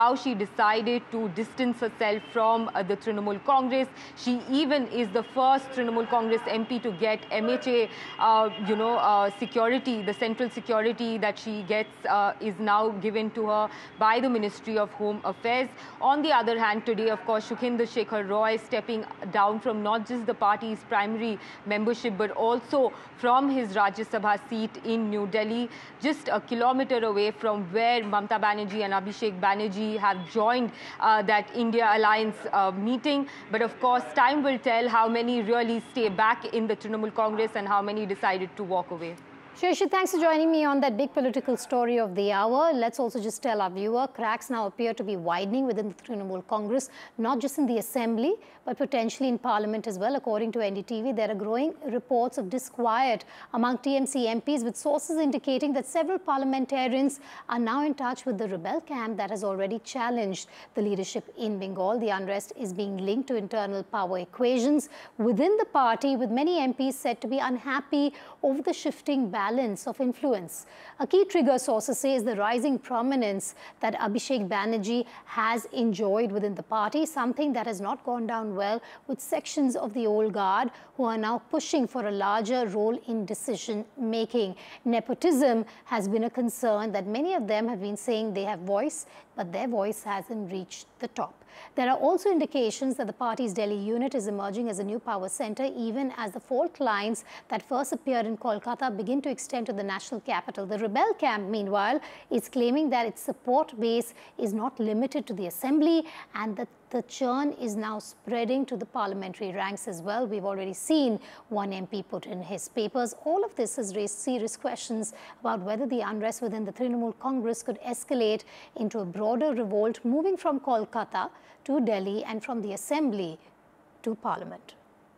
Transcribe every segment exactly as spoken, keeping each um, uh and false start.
how she decided to distance herself from uh, the Trinamool Congress. She even is the first Trinamool Congress M P to get M H A, uh, you know, uh, security, the central security that she gets uh, is now given to her by the Ministry of Home Affairs. On the other hand, today, of course, Sukhinder Shekhar Roy stepping down from not just the party's primary membership, but also from his Rajya Sabha seat in New Delhi, just a kilometer away from where Mamata Banerjee and Abhishek Banerjee have joined uh, that India Alliance uh, meeting. But of course, time will tell how many really stay back in the Trinamool Congress and how many decided to walk away. Shreshi, thanks for joining me on that big political story of the hour. Let's also just tell our viewer, cracks now appear to be widening within the Trinamool Congress, not just in the Assembly, but potentially in Parliament as well. According to N D T V, there are growing reports of disquiet among T M C M Ps, with sources indicating that several parliamentarians are now in touch with the rebel camp that has already challenged the leadership in Bengal. The unrest is being linked to internal power equations within the party, with many M Ps said to be unhappy over the shifting balance of influence. A key trigger, sources say, is the rising prominence that Abhishek Banerjee has enjoyed within the party, something that has not gone down well with sections of the old guard who are now pushing for a larger role in decision making. Nepotism has been a concern that many of them have been saying they have voice, but their voice hasn't reached the top. There are also indications that the party's Delhi unit is emerging as a new power center, even as the fault lines that first appeared in Kolkata begin to extend to the national capital. The rebel camp, meanwhile, is claiming that its support base is not limited to the Assembly and that the churn is now spreading to the parliamentary ranks as well. We've already seen one M P put in his papers. All of this has raised serious questions about whether the unrest within the Trinamool Congress could escalate into a broader revolt, moving from Kolkata to Delhi and from the Assembly to Parliament.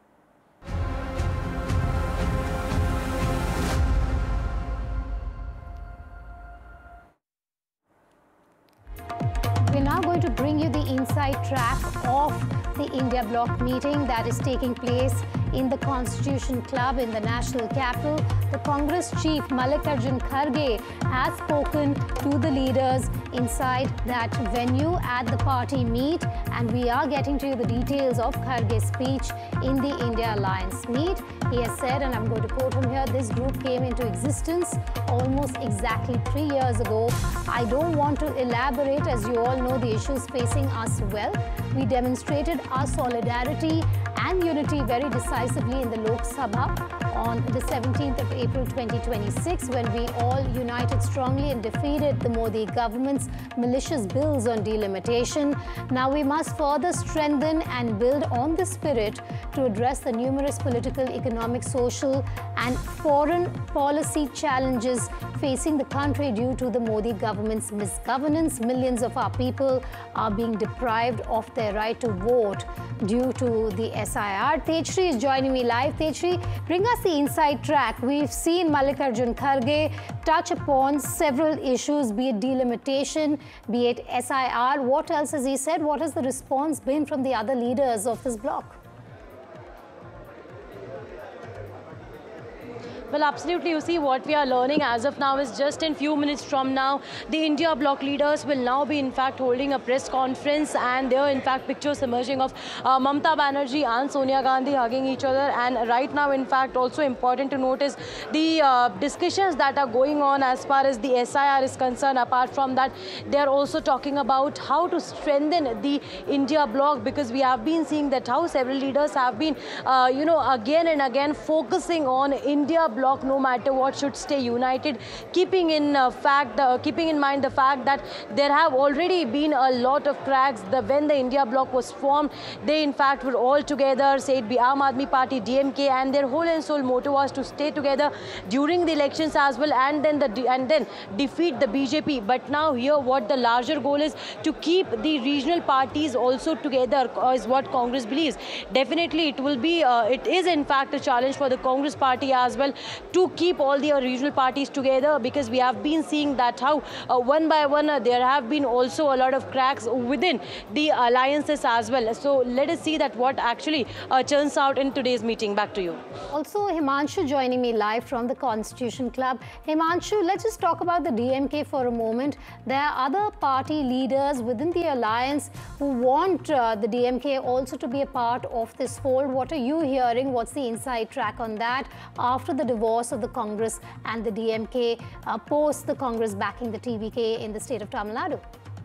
We're now going to bring you the inside track of the India Bloc meeting that is taking place in the Constitution Club in the national capital. The Congress chief Mallikarjun Kharge has spoken to the leaders inside that venue at the party meet, and we are getting to you the details of Kharge's speech in the India Alliance meet. He has said, and I'm going to quote him here, this group came into existence almost exactly three years ago. I don't want to elaborate, as you all know the issues facing us well. We demonstrated our solidarity and unity very decisively in the Lok Sabha on the seventeenth of April twenty twenty-six, when we all united strongly and defeated the Modi government's malicious bills on delimitation. Now we must further strengthen and build on this spirit to address the numerous political, economic, social and foreign policy challenges facing the country due to the Modi government's misgovernance. Millions of our people are being deprived of their right to vote due to the S I R. Tejshri is joining me live. Tejshri, bring us the inside track. We've seen Mallikarjun Kharge touch upon several issues, be it delimitation, be it S I R. What else has he said? What has the response been from the other leaders of this bloc? Well, absolutely. You see, what we are learning as of now is just in few minutes from now, the India Bloc leaders will now be, in fact, holding a press conference, and there are, in fact, pictures emerging of uh, Mamata Banerjee and Sonia Gandhi hugging each other. And right now, in fact, also important to notice the uh, discussions that are going on as far as the S I R is concerned. Apart from that, they are also talking about how to strengthen the India Bloc, because we have been seeing that how several leaders have been, uh, you know, again and again focusing on India Bloc. No matter what, should stay united, keeping in uh, fact, uh, keeping in mind the fact that there have already been a lot of cracks. The, when the India Bloc was formed, they in fact were all together, say it be Aam Aadmi Party, D M K, and their whole and soul motto was to stay together during the elections as well, and then the and then defeat the B J P. But now here, what the larger goal is to keep the regional parties also together, is what Congress believes. Definitely, it will be, uh, it is in fact a challenge for the Congress party as well to keep all the regional parties together, because we have been seeing that how uh, one by one uh, there have been also a lot of cracks within the alliances as well. So let us see that what actually uh, turns out in today's meeting. Back to you. Also, Himanshu joining me live from the Constitution Club. Himanshu, let's just talk about the D M K for a moment. There are other party leaders within the alliance who want uh, the D M K also to be a part of this fold. What are you hearing? What's the inside track on that after the divorce of the Congress and the D M K uh, post the Congress backing the T V K in the state of Tamil Nadu?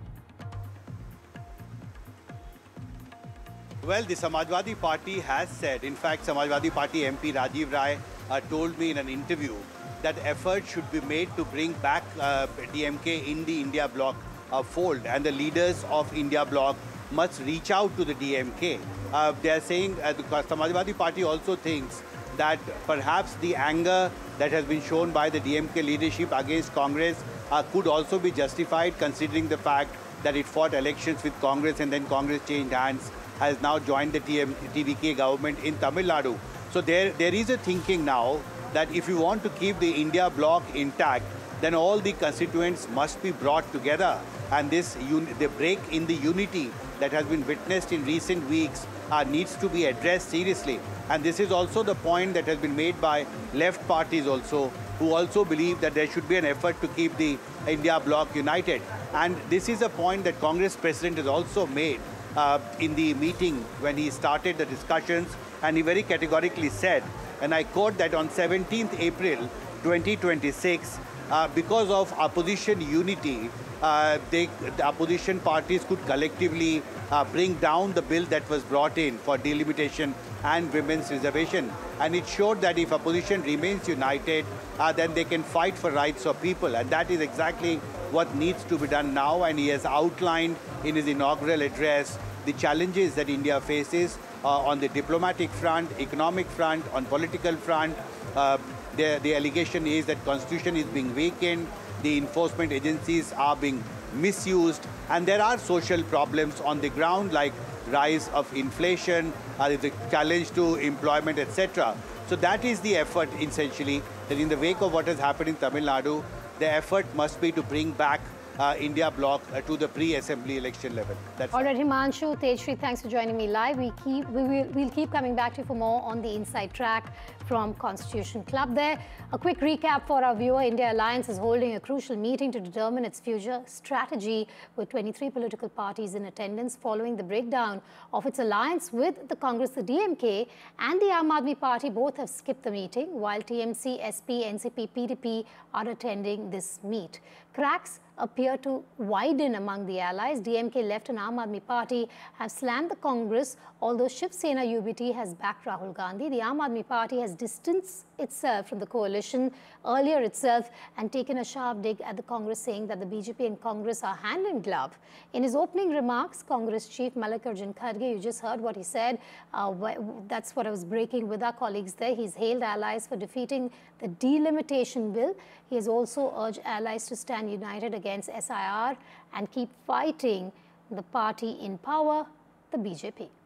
Well, the Samajwadi Party has said, in fact, Samajwadi Party M P Rajiv Rai uh, told me in an interview that efforts should be made to bring back uh, D M K in the India bloc uh, fold, and the leaders of India bloc must reach out to the D M K. Uh, they are saying, uh, the Samajwadi Party also thinks that perhaps the anger that has been shown by the D M K leadership against Congress uh, could also be justified, considering the fact that it fought elections with Congress and then Congress changed hands, has now joined the T V K government in Tamil Nadu. So there, there is a thinking now that if you want to keep the India bloc intact, then all the constituents must be brought together. And this the break in the unity that has been witnessed in recent weeks uh, needs to be addressed seriously. And this is also the point that has been made by left parties also, who also believe that there should be an effort to keep the India bloc united. And this is a point that Congress president has also made uh, in the meeting when he started the discussions, and he very categorically said, and I quote, that on seventeenth April twenty twenty-six, uh, because of opposition unity, uh, they, the opposition parties could collectively uh, bring down the bill that was brought in for delimitation and women's reservation. And it showed that if opposition remains united, uh, then they can fight for rights of people. And that is exactly what needs to be done now. And he has outlined in his inaugural address the challenges that India faces uh, on the diplomatic front, economic front, on political front. Uh, the, the allegation is that constitution is being weakened, the enforcement agencies are being misused, and there are social problems on the ground like rise of inflation, uh, the challenge to employment, et cetera. So that is the effort, essentially, that in the wake of what has happened in Tamil Nadu, the effort must be to bring back uh, India bloc uh, to the pre-assembly election level. That's All right, Himanshu, Tejshri, thanks for joining me live. We keep, we will, we'll keep coming back to you for more on the inside track from Constitution Club there. A quick recap for our viewer. India Alliance is holding a crucial meeting to determine its future strategy with twenty-three political parties in attendance following the breakdown of its alliance with the Congress, the D M K and the Aam Aadmi Party. Both have skipped the meeting, while T M C, S P, N C P, P D P are attending this meet. Cracks appear to widen among the allies. D M K left and Aam Aadmi Party have slammed the Congress, although Shiv Sena U B T has backed Rahul Gandhi. The Aam Aadmi Party has distanced itself from the coalition earlier itself and taken a sharp dig at the Congress, saying that the B J P and Congress are hand in glove. In his opening remarks, Congress Chief Mallikarjun Kharge, you just heard what he said. Uh, that's what I was breaking with our colleagues there. He's hailed allies for defeating the delimitation bill. He has also urged allies to stand united against S I R and keep fighting the party in power, the B J P.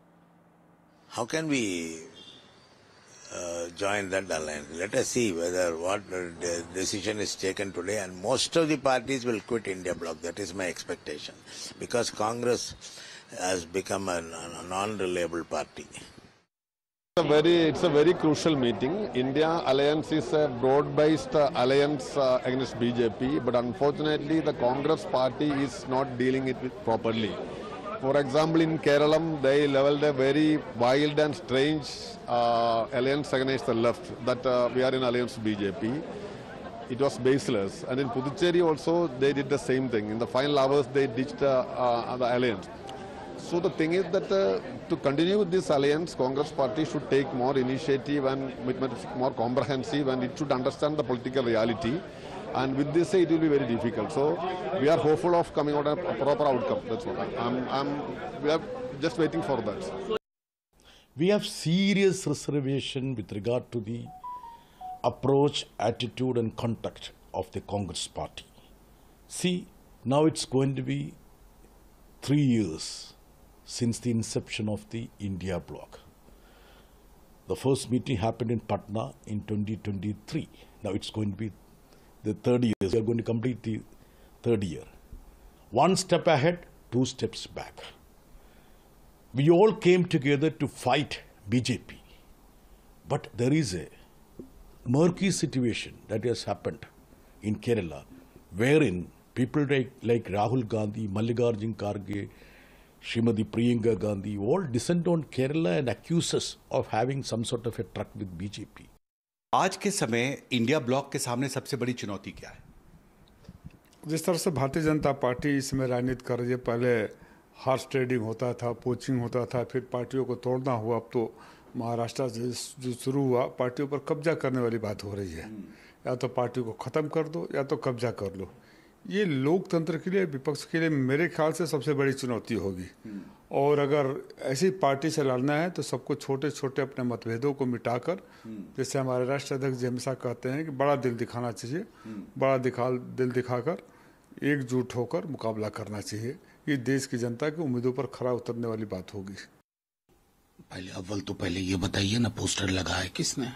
How can we uh, join that alliance? Let us see whether what uh, the decision is taken today, and most of the parties will quit India bloc. That is my expectation, because Congress has become a, a non-reliable party. It's a very, it's a very crucial meeting. India Alliance is a broad-based uh, alliance uh, against B J P, but unfortunately the Congress party is not dealing it with properly. For example, in Kerala, they leveled a very wild and strange uh, alliance against the left, that uh, we are in alliance with B J P. It was baseless. And in Puducherry also, they did the same thing. In the final hours, they ditched uh, uh, the alliance. So the thing is that uh, to continue with this alliance, Congress party should take more initiative and more comprehensive, and it should understand the political reality. And with this, it will be very difficult. So we are hopeful of coming out a proper outcome. That's what I'm, I'm, we are just waiting for that. We have serious reservation with regard to the approach, attitude and conduct of the Congress party. See, now it's going to be three years since the inception of the India bloc. The first meeting happened in Patna in twenty twenty-three. Now it's going to be the third year. We are going to complete the third year. One step ahead, two steps back. We all came together to fight B J P. But there is a murky situation that has happened in Kerala, wherein people like, like Rahul Gandhi, Mallikarjun Kharge, Srimati Priyanka Gandhi all descend on Kerala and accuse us of having some sort of a truck with B J P. आज के समय India block के सामने सबसे बड़ी चुनौती क्या है? जिस तरह से भारतीय जनता पार्टी इसमें राजनीति कर रही है, पहले हॉर्स ट्रेडिंग होता था, पोचिंग होता था, फिर पार्टियों को तोड़ना हुआ, अब तो महाराष्ट्र से जो शुरू हुआ पार्टियों पर कब्जा करने वाली बात हो रही है। या तो पार्टी को ख़त्म कर दो या तो कब्जा कर लो। ये लोकतंत्र के लिए, विपक्ष के लिए मेरे ख्याल से सबसे बड़ी चुनौती होगी। और अगर ऐसी पार्टी से लड़ना है तो सबको छोटे छोटे अपने मतभेदों को मिटाकर, जैसे हमारे राष्ट्रीय अध्यक्ष जी हमेशा कहते हैं कि बड़ा दिल दिखाना चाहिए, बड़ा दिखा दिल दिखाकर एकजुट होकर मुकाबला करना चाहिए। ये देश की जनता की उम्मीदों पर खरा उतरने वाली बात होगी। पहले अव्वल तो पहले ये बताइए ना, पोस्टर लगा है किसने?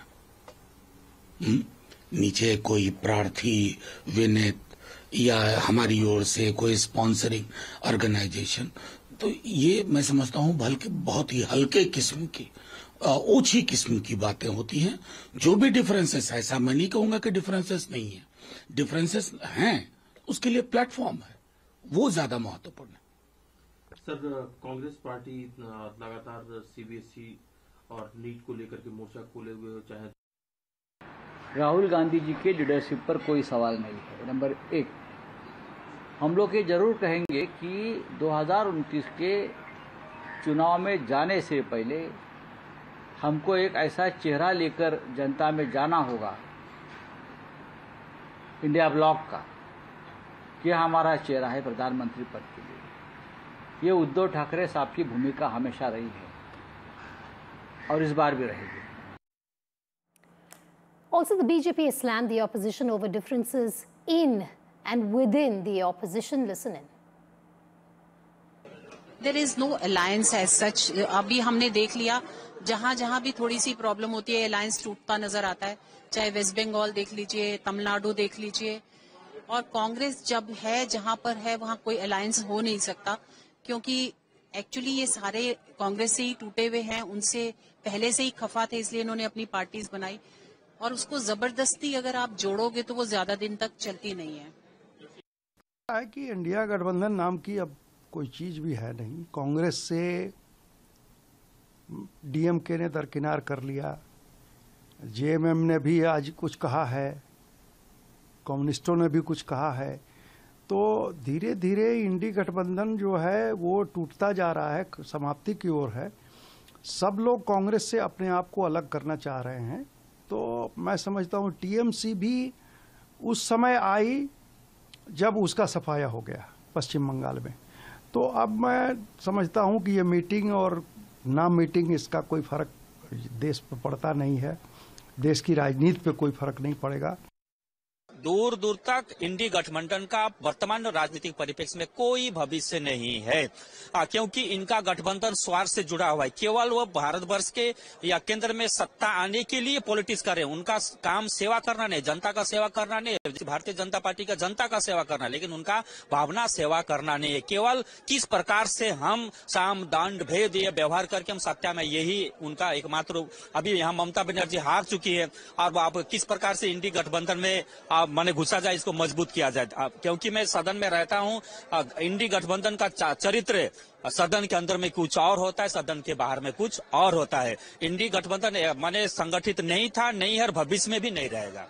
हुँ? नीचे कोई प्रार्थी विनेत या हमारी ओर से कोई स्पॉन्सरिंग ऑर्गेनाइजेशन, तो ये मैं समझता हूँ बल्कि बहुत ही हल्के किस्म की, ओछी किस्म की बातें होती हैं। जो भी डिफरेंसेस है, ऐसा मैं नहीं कहूंगा कि डिफरेंसेस नहीं है, डिफरेंसेस हैं, उसके लिए प्लेटफॉर्म है, वो ज्यादा महत्वपूर्ण है। सर, कांग्रेस पार्टी लगातार सीबीएसई और नीट को लेकर के मोर्चा खोले हुए हो, चाहे राहुल गांधी जी के लीडरशिप पर कोई सवाल नहीं है। नंबर एक, हम लोग ये जरूर कहेंगे कि दो हज़ार उनतीस के चुनाव में जाने से पहले हमको एक ऐसा चेहरा लेकर जनता में जाना होगा इंडिया ब्लॉक का, कि हमारा चेहरा है प्रधानमंत्री पद के लिए। ये उद्धव ठाकरे साहब की भूमिका हमेशा रही है और इस बार भी रहेगी। Also, the B J P has slammed the opposition over differences in and within the opposition. Listen in. There is no alliance as such. अभी हमने देख लिया, जहां जहां भी थोड़ी सी प्रॉब्लम होती है, अलायंस टूटता नजर आता है। चाहे वेस्ट बंगाल देख लीजिए, तमिलनाडु देख लीजिए। और कांग्रेस जब है, जहां पर है, वहां कोई अलायंस हो नहीं सकता, क्योंकि एक्चुअली ये सारे कांग्रेस से ही टूटे हुए हैं, उनसे पहले से ही खफा थे, इसलिए इन्होंने अपनी पार्टीज बनाई। और उसको जबरदस्ती अगर आप जोड़ोगे तो वो ज्यादा दिन तक चलती नहीं है। है कि इंडिया गठबंधन नाम की अब कोई चीज भी है नहीं। कांग्रेस से डीएमके ने दरकिनार कर लिया, जेएमएम ने भी आज कुछ कहा है, कम्युनिस्टों ने भी कुछ कहा है। तो धीरे धीरे इंडी गठबंधन जो है वो टूटता जा रहा है, समाप्ति की ओर है। सब लोग कांग्रेस से अपने आप को अलग करना चाह रहे हैं। तो मैं समझता हूँ टीएमसी भी उस समय आई जब उसका सफाया हो गया पश्चिम बंगाल में। तो अब मैं समझता हूँ कि ये मीटिंग और ना मीटिंग, इसका कोई फर्क देश पे पड़ता नहीं है, देश की राजनीति पे कोई फर्क नहीं पड़ेगा। दूर दूर तक इंडी गठबंधन का वर्तमान राजनीतिक परिप्रेक्ष्य में कोई भविष्य नहीं है, आ, क्योंकि इनका गठबंधन स्वार्थ से जुड़ा हुआ है। केवल वो भारतवर्ष के या केंद्र में सत्ता आने के लिए पॉलिटिक्स कर रहे हैं। उनका काम सेवा करना नहीं, जनता का सेवा करना नहीं। भारतीय जनता पार्टी का जनता का सेवा करना, लेकिन उनका भावना सेवा करना नहीं है। केवल किस प्रकार से हम साम दांड भेद ये व्यवहार करके हम सत्ता में, यही उनका एकमात्र। अभी यहाँ ममता बनर्जी हार चुकी है, और आप किस प्रकार से इंडी गठबंधन में माने घुसा जाए, इसको मजबूत किया जाए। क्योंकि मैं सदन में रहता हूं, इंडी गठबंधन का चरित्र सदन के अंदर में कुछ और होता है, सदन के बाहर में कुछ और होता है। इंडी गठबंधन माने संगठित नहीं था, नहीं है, और भविष्य में भी नहीं रहेगा।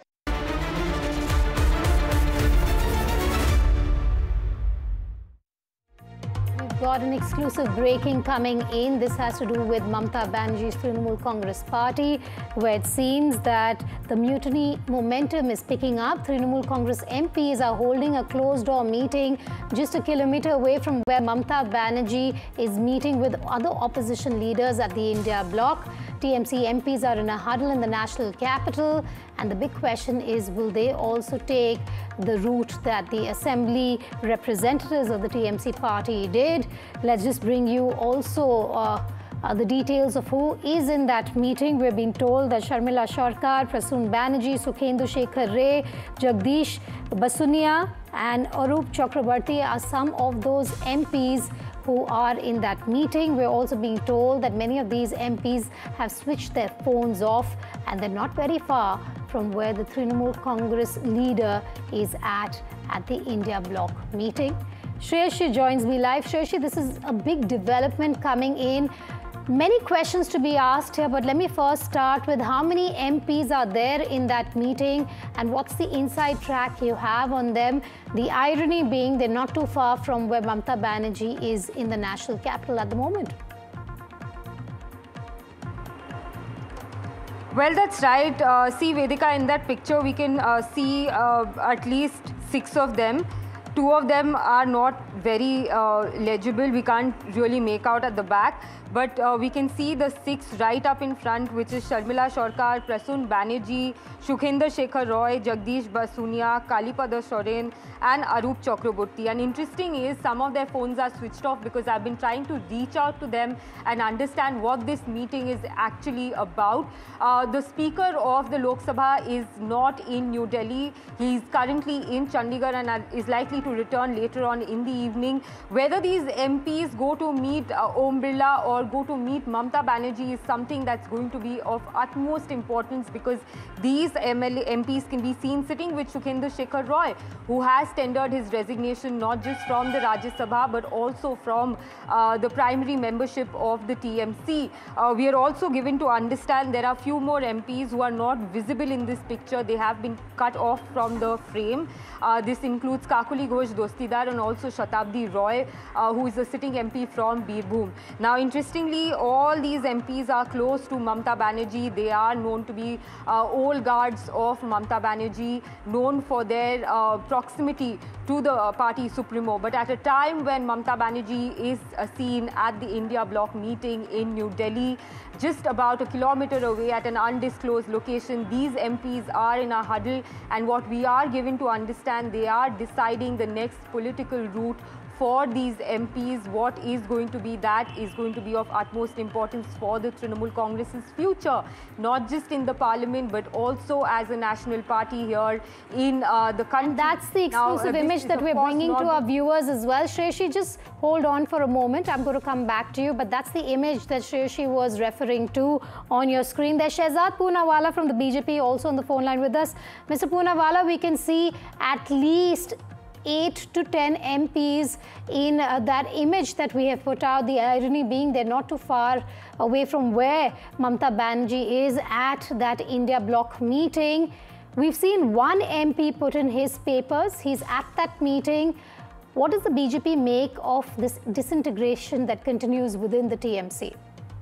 Got an exclusive breaking coming in. This has to do with Mamata Banerjee's Trinamool Congress Party, where it seems that the mutiny momentum is picking up. Trinamool Congress M Ps are holding a closed-door meeting just a kilometer away from where Mamata Banerjee is meeting with other opposition leaders at the India bloc. T M C M Ps are in a huddle in the national capital, and the big question is, will they also take the route that the assembly representatives of the T M C party did? Let's just bring you also uh, uh, the details of who is in that meeting. We're being told that Sharmila Sarkar, Prasoon Banerjee, Sukhendu Shekhar Ray, Jagdish Basunia and Arup Chakrabarti are some of those M Ps who are in that meeting. We're also being told that many of these M Ps have switched their phones off and they're not very far from where the Trinamool Congress leader is at at the India Bloc meeting. Shreyashi joins me live. Shreyashi, this is a big development coming in. Many questions to be asked here, but let me first start with how many M Ps are there in that meeting and what's the inside track you have on them? The irony being they're not too far from where Mamta Banerjee is in the national capital at the moment. Well, that's right. Uh, see, Vedika, in that picture, we can uh, see uh, at least six of them. Two of them are not very uh, legible. We can't really make out at the back. But uh, we can see the six right up in front, which is Sharmila Sarkar, Prasoon Banerjee, Sukhendu Shekhar Roy, Jagdish Basunia, Kalipada Soren and Arup Chakraborty. And interesting is some of their phones are switched off because I've been trying to reach out to them and understand what this meeting is actually about. Uh, the Speaker of the Lok Sabha is not in New Delhi. He's currently in Chandigarh and is likely to return later on in the evening. Whether these M Ps go to meet uh, Om Birla or go to meet Mamta Banerjee is something that's going to be of utmost importance, because these M L A, M Ps can be seen sitting with Sukhendu Shekhar Roy, who has tendered his resignation not just from the Rajya Sabha but also from uh, the primary membership of the T M C. Uh, we are also given to understand there are few more M Ps who are not visible in this picture. They have been cut off from the frame. Uh, this includes Kakuli Ghosh Dostidar and also Shatabdi Roy, uh, who is a sitting M P from Birbhum. Now, interestingly, all these M Ps are close to Mamta Banerjee. They are known to be uh, old guards of Mamta Banerjee, known for their uh, proximity to the uh, party supremo. But at a time when Mamta Banerjee is uh, seen at the India Bloc meeting in New Delhi, just about a kilometer away at an undisclosed location, these M Ps are in a huddle, and what we are given to understand, they are deciding the next political route for these M Ps. What is going to be that is going to be of utmost importance for the Trinamool Congress's future, not just in the parliament but also as a national party here in uh, the country. And that's the exclusive now, uh, image that we're bringing to our viewers as well. Shreyashi, just hold on for a moment. I'm going to come back to you, but that's the image that Shreyashi was referring to on your screen. There's Shehzad Poonawala from the B J P also on the phone line with us. Mister Poonawala, we can see at least eight to ten M Ps in uh, that image that we have put out. The irony being they're not too far away from where Mamta Banerjee is at that India Bloc meeting. We've seen one M P put in his papers. He's at that meeting. What does the B J P make of this disintegration that continues within the T M C?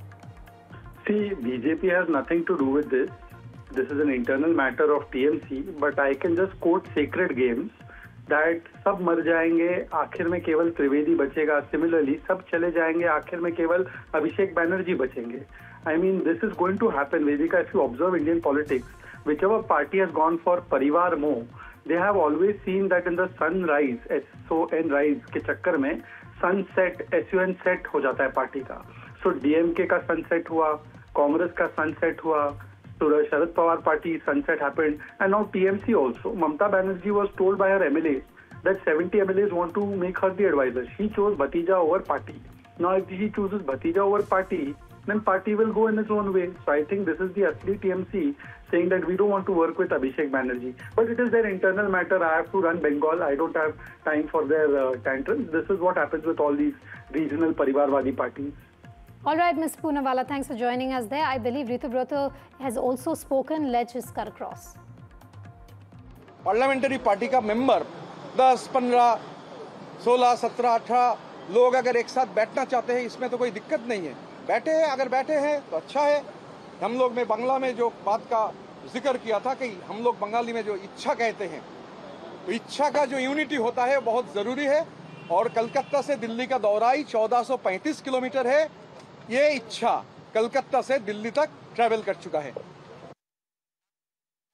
See, B J P has nothing to do with this. This is an internal matter of T M C, but I can just quote Sacred Games that सब मर जाएंगे आखिर में केवल त्रिवेदी बचेगा. Similarly, सब चले जाएंगे आखिर में केवल अभिषेक बैनर्जी बचेंगे. I mean, this is going to happen, Vedika. If you observe Indian politics, whichever party has gone for Parivar Mo, they have always seen that in the sunrise, S O N rise के चक्कर में sunset, S U N set हो जाता है party का. So D M K का sunset हुआ, कांग्रेस का sunset हुआ, so the Sharad Pawar party sunset happened, and now T M C also. Mamta Banerjee was told by her M L As that seventy M L As want to make her the advisor. She chose Bhatija over party. Now if she chooses Bhatija over party, then party will go in its own way. So I think this is the asli T M C saying that we don't want to work with Abhishek Banerjee. But it is their internal matter. I have to run Bengal. I don't have time for their uh, tantrums. This is what happens with all these regional Parivarwadi parties. All right, Miz Poonawala, thanks for joining us there. I believe Ritubrata has also spoken. Let's just cut across. Parliamentary party का member दस, पंद्रह, सोलह, सत्रह, अठारह लोग अगर एक साथ बैठना चाहते हैं, इसमें तो कोई दिक्कत नहीं है. बैठे हैं, अगर बैठे हैं तो अच्छा है. हम लोग में बांग्ला में जो बात का जिक्र किया था कि हम लोग बंगाली में जो इच्छा कहते हैं, तो इच्छा का जो यूनिटी होता है बहुत जरूरी है. और कलकत्ता से दिल्ली का दौराई चौदह सौ पैंतीस किलोमीटर है. ये इच्छा कलकत्ता से दिल्ली तक ट्रैवल कर चुका है.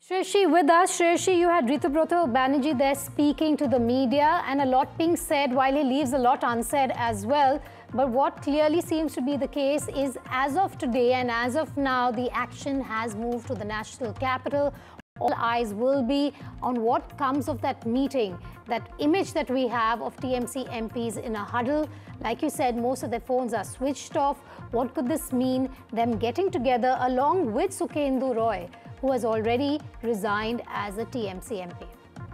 Shreyashi with us. Shreyashi, you had Ritu Banerjee there speaking to the media, and a lot being said while he leaves a lot unsaid as well. But what clearly seems to be the case is, as of today and as of now, the action has moved to the national capital. All eyes will be on what comes of that meeting, that image that we have of T M C M Ps in a huddle. Like you said, most of their phones are switched off. What could this mean? Them getting together along with Sukhendu Roy, who has already resigned as a T M C M P.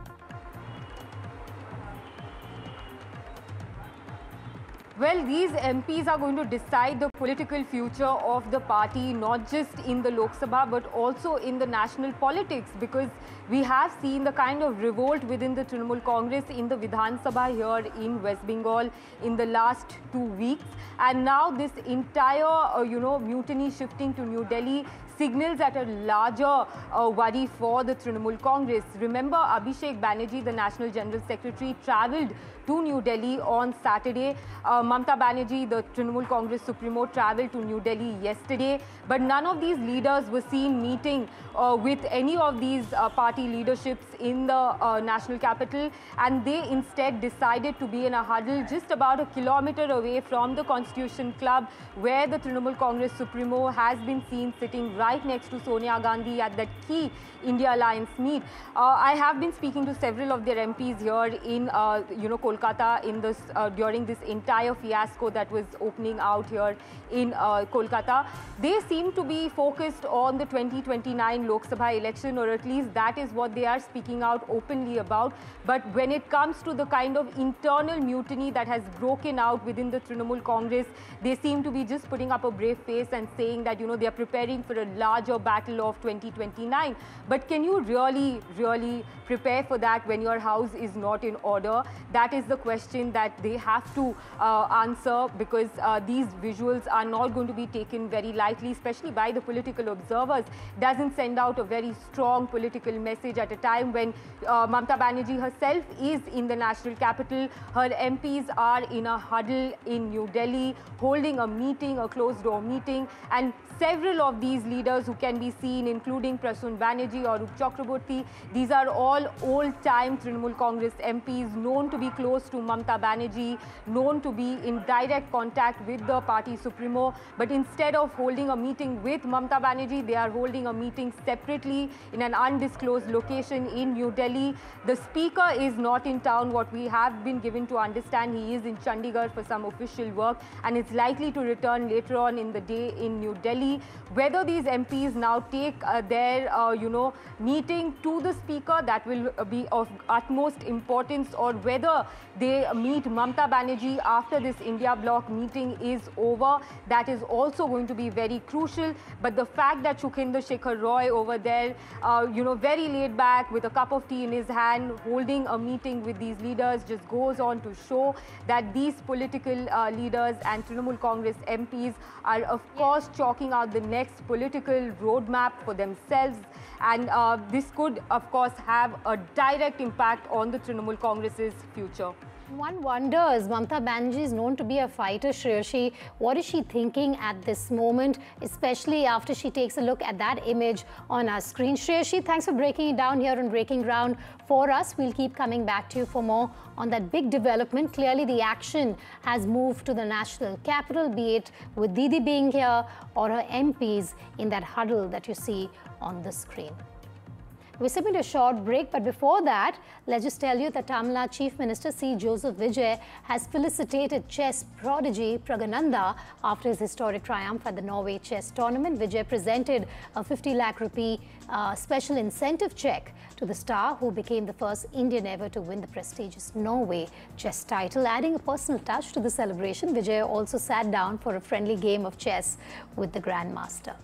Well, these M Ps are going to decide the political future of the party, not just in the Lok Sabha, but also in the national politics, because we have seen the kind of revolt within the Trinamool Congress in the Vidhan Sabha here in West Bengal in the last two weeks. And now this entire, uh, you know, mutiny shifting to New Delhi signals at a larger uh, worry for the Trinamool Congress. Remember, Abhishek Banerjee, the National General Secretary, travelled to New Delhi on Saturday. Uh, Mamta Banerjee, the Trinamool Congress Supremo, travelled to New Delhi yesterday. But none of these leaders were seen meeting uh, with any of these uh, party leaderships in the uh, national capital. And they instead decided to be in a huddle just about a kilometre away from the Constitution Club, where the Trinamool Congress Supremo has been seen sitting right next to Sonia Gandhi at that key India Alliance meet. Uh, I have been speaking to several of their M Ps here in, uh, you know, Kolkata in this uh, during this entire fiasco that was opening out here in uh, Kolkata. They seem to be focused on the twenty twenty-nine Lok Sabha election, or at least that is what they are speaking out openly about. But when it comes to the kind of internal mutiny that has broken out within the Trinamool Congress, they seem to be just putting up a brave face and saying that, you know, they are preparing for a larger battle of twenty twenty-nine. But can you really, really prepare for that when your house is not in order? That is the question that they have to uh, answer, because uh, these visuals are not going to be taken very lightly, especially by the political observers. Doesn't send out a very strong political message at a time when uh, Mamta Banerjee herself is in the national capital. Her M Ps are in a huddle in New Delhi, holding a meeting, a closed-door meeting, and several of these leaders who can be seen, including Prasun Banerjee or Arup Chakraborty, these are all old-time Trinamool Congress M Ps, known to be close to Mamta Banerjee, known to be in direct contact with the party Supremo. But instead of holding a meeting with Mamta Banerjee, they are holding a meeting separately in an undisclosed location in New Delhi. The speaker is not in town. What we have been given to understand, he is in Chandigarh for some official work and is likely to return later on in the day in New Delhi. Whether these M Ps now take uh, their, uh, you know, meeting to the speaker, that will be of utmost importance, or whether they meet Mamta Banerjee after this India bloc meeting is over, that is also going to be very crucial. But the fact that Sukhendu Shekhar Roy over there, uh, you know, very laid back with a cup of tea in his hand, holding a meeting with these leaders, just goes on to show that these political uh, leaders and Trinamool Congress M Ps are, of course, chalking out the next political roadmap for themselves. And uh, this could, of course, have a direct impact on the Trinamool Congress's future. One wonders, Mamta Banerjee is known to be a fighter, Shreyashi. What is she thinking at this moment, especially after she takes a look at that image on our screen? Shreyashi, thanks for breaking it down here on Breaking Ground for us. We'll keep coming back to you for more on that big development. Clearly, the action has moved to the national capital, be it with Didi being here or her M Ps in that huddle that you see on the screen. We're submitting a short break, but before that, let's just tell you that Tamil Nadu Chief Minister C. Joseph Vijay has felicitated chess prodigy Pragananda after his historic triumph at the Norway chess tournament. Vijay presented a fifty lakh rupee uh, special incentive check to the star, who became the first Indian ever to win the prestigious Norway chess title. Adding a personal touch to the celebration, Vijay also sat down for a friendly game of chess with the Grandmaster.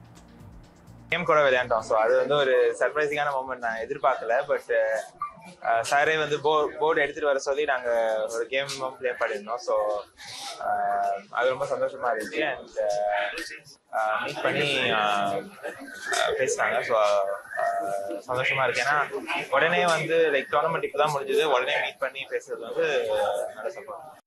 Game கூட விளையாண்டோம். So அது வந்து ஒரு சர்ப்ரைசிங்கான moment. நான் எதிர்பார்க்கல. But சாரே வந்து போ போர்டு எடுத்துகிட்டு வர சொல்லி நாங்கள் ஒரு கேம் ப்ளே பண்ணியிருந்தோம். ஸோ அது ரொம்ப சந்தோஷமாக இருந்துச்சு. அண்ட் மீட் பண்ணி பேசினாங்க. ஸோ சந்தோஷமாக இருக்கு. ஏன்னா உடனே வந்து லைக் டோர்னமெண்ட் இப்போ தான் முடிஞ்சது, உடனே மீட் பண்ணி பேசுறது வந்து நல்ல சப்போர்ட்.